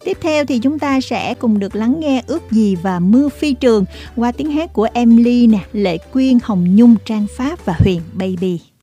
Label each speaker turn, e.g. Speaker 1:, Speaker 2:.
Speaker 1: Tiếp theo thì chúng ta sẽ cùng được lắng nghe Ước Gì và Mưa Phi Trường qua tiếng hát của Emily nè, Lệ Quyên, Hồng Nhung, Trang Pháp và Huyền Baby.